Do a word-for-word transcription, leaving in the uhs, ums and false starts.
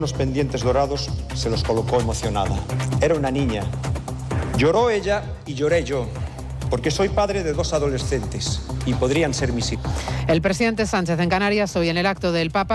Los pendientes dorados se los colocó emocionada. Era una niña. Lloró ella y lloré yo, porque soy padre de dos adolescentes y podrían ser mis hijos. El presidente Sánchez en Canarias, hoy en el acto del Papa.